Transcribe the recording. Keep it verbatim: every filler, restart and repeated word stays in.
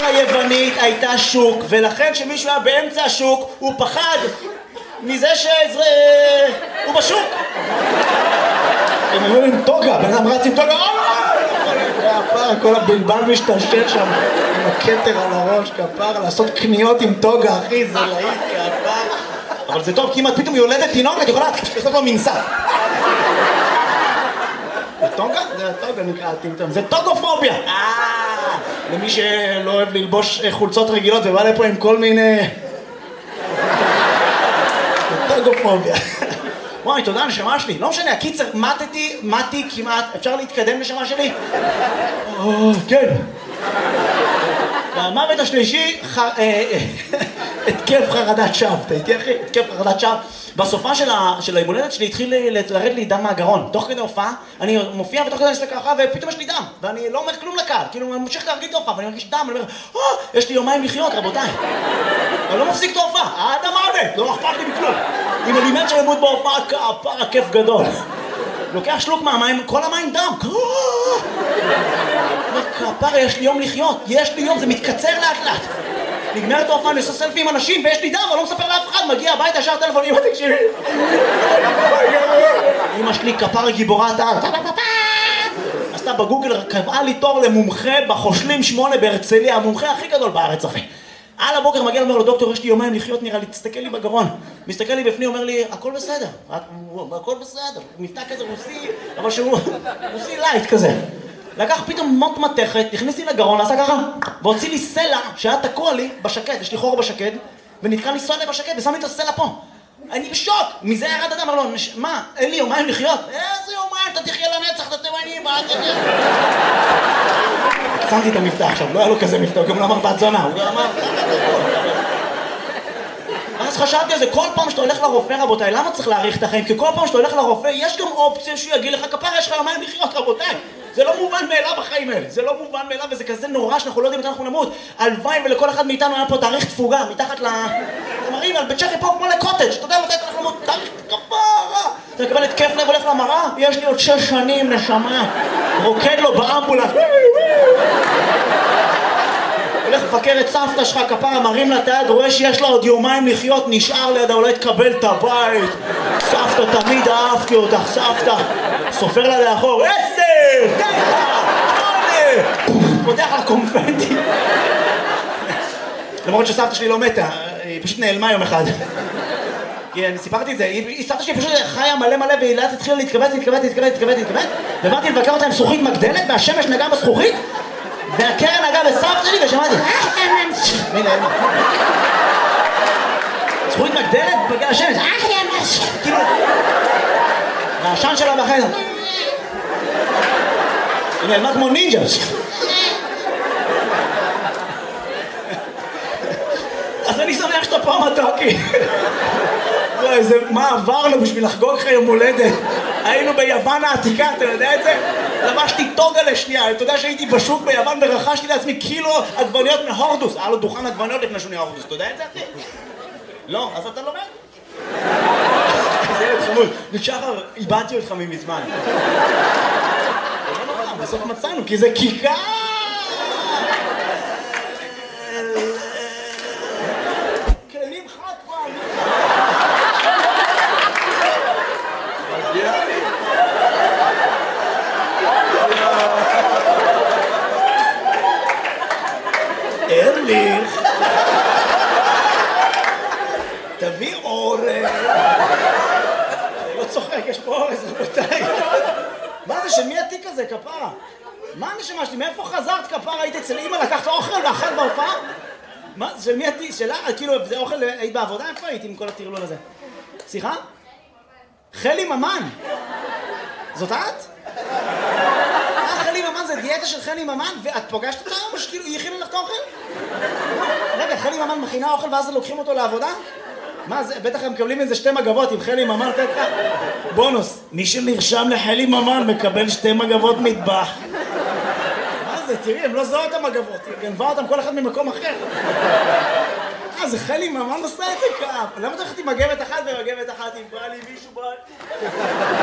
היוונית הייתה שוק, ולכן שמישהו היה באמצע השוק, הוא פחד מזה שזה... הוא בשוק. הם היו עם טוגה, בן אדם רץ עם טוגה, כפר, כל הבלבל משתלשל שם עם הכתר על הראש, כפר, לעשות קניות עם טוגה, אחי, זה להיט, כפר. אבל זה טוב, כי אם את פתאום יולדת תינוק, את יכולה לעשות לו מנסה. טוגה? זה טוגה נקרא טמטם, זה טוגופוביה. אה, למי שלא אוהב ללבוש חולצות רגילות ובא לפה עם כל מיני... זה טוגופוביה. וואי, תודה, נשמה שלי. לא משנה, הקיצר, מתתי, מתי כמעט. אפשר להתקדם, נשמה שלי? כן. והמוות השלישי, התקף חרדת שווא. אתה איתי, אחי? התקף חרדת שווא. בסופה של היום הולדת שלי התחיל לרד לי דם מהגרון. תוך כדי הופעה, אני מופיע ותוך כדי אני עושה ככה, ופתאום יש לי דם. ואני לא אומר כלום לקהל. כאילו, אני ממשיך להרגיל את ההופעה, ואני מרגיש דם, ואני אומר, אה, יש לי יומיים לחיות, רבותיי. אני לא מפסיק את ההופעה, עד המוות, לא אכפת לי בכלום. אם אני מת של למות בהופעה, כפר הכיף גדול. לוקח שלוק מהמים, כל המים דם. כפר, יש לי יום לחיות, יש לי יום, זה מתקצר לאט לאט. נגמרת ההופעה, אני עושה סלפי עם אנשים, ויש לי דם, אבל לא מספר לאף אחד, מגיע הביתה, ישר טלפון, אמא תקשיבי. אמא שלי כפר הגיבורת העל. עשתה בגוגל, קבעה לי תור למומחה בחושלים שמונה בהרצליה, המומחה הכי גדול בארץ, אחי. על הבוקר מגיע, אומר לו, דוקטור, יש לי יומיים לחיות, נראה לי, תסתכל לי בגרון. מסתכל לי בפנים, אומר לי, הכל בסדר, הכל בסדר. מבטא כזה רוסי, אבל שהוא רוסי לייט כזה. לקח פתאום מוט מתכת, הכניס לי לגרון, עשה ככה, והוציא לי סלע שהיה תקוע לי בשקד, יש לי חור בשקד, ונתקע לי סלע בשקד, ושם לי את הסלע פה. אני בשוק, מזה ירד אדם, אמר לו, מה, אין לי יומיים לחיות? איזה יומיים, אתה תחיה לנצח, אתה תימני, מה אתה תחיה? שמתי את המבטא עכשיו, לא היה לו כזה מבטא, הוא גם לא אמר בת זונה, הוא גם אמר... אז חשבתי על זה, כל פעם שאתה הולך לרופא, רבותיי, למה צריך להאריך את החיים? כי כל פעם שאתה הולך לרופא, יש גם אופציה שהוא יגיד לך, כפרה, יש לך יומיים לחיות, רבותיי. זה לא מובן מאליו החיים האלה, זה לא מובן מאליו, וזה כזה נורא שאנחנו לא יודעים מתי אנחנו נמות. הלוואי ולכל אחד מאיתנו היה פה תאריך תפוגה, מתחת ל... אתם מראים, על בצ'כי פה כמו לקוטג', אתה יודע מתי אנחנו נמות, תאריך כפרה. אתה מקבל התקף לב, הולך למראה, יש לי עוד שש שנים, נשמה. רוקד לו באמבולנס. הולך לפקר את סבתא שלך, כפרה, מרים לה את היד, רואה שיש לה עוד יומיים לחיות, נשאר לידה, אולי תקבל את הבית. סבתא, תמיד אהבתי אותך, סבתא. סופר לה לאחור, עשר, תשע, שמונה. פותח לה קונפטי. למרות שסבתא שלי לא מתה, היא פשוט נעלמה יום אחד. כי אני סיפרתי את זה, היא סבתא שלי פשוט חיה מלא מלא, והיא לאט התחילה להתכווץ, להתכווץ, להתכווץ, להתכווץ, להתכווץ. ובאתי לבקר אותה עם זכוכית מגדלת, והשמש נגעה בזכוכית. והקרן נגעה בסבתא שלי ושמעתי מי נעלמה זכוכית מגדלת בגלל השמש כאילו והעשן שלה בחדר היא נעלמה כמו נינג'ה אז אני שמח שאתה פה מתוקי מה עברנו בשביל לחגוג לך יום הולדת היינו ביוון העתיקה, אתה יודע את זה? לבשתי טוגה לשנייה, אתה יודע שהייתי בשוק ביוון ורכשתי לעצמי קילו עגבניות מהורדוס. היה לו דוכן עגבניות לפני שהוא נהיה הורדוס, אתה יודע את זה אחי? לא, אז אתה לומד? זה ילד חמוד, נשחר, איבדתי אותך ממזמן. בסוף מצאנו, כי זה כיכר! כלים חד פעם! ארליך תביא אורז אני לא צוחק, יש פה אורז רבותיי מה זה, של מי התיק הזה, כפרה? מה הנשמה שלי, מאיפה חזרת כפרה? היית אצל אמא, לקחת אוכל ואכלת בהופעה? מה, של מי התיק? שלה? כאילו, זה אוכל, היית בעבודה? איפה הייתי עם כל הטרלול הזה? סליחה? חלי ממן זאת את? חלי ממן זה דיאטה של חלי ממן, ואת פוגשת אותה או שכאילו היא הכינה לך את האוכל? רגע, חלי ממן מכינה אוכל ואז לוקחים אותו לעבודה? מה זה, בטח הם מקבלים איזה שתי מגבות עם חלי ממן, תת לך בונוס, מי שנרשם לחלי ממן מקבל שתי מגבות מטבח. מה זה, תראי, הם לא זוהו את המגבות, היא גנבה אותם כל אחד ממקום אחר. אה, זה חלי ממן עושה את זה כאב. למה אתה הולכת עם מגבת אחת ומגבת אחת, אם בא לי מישהו בא...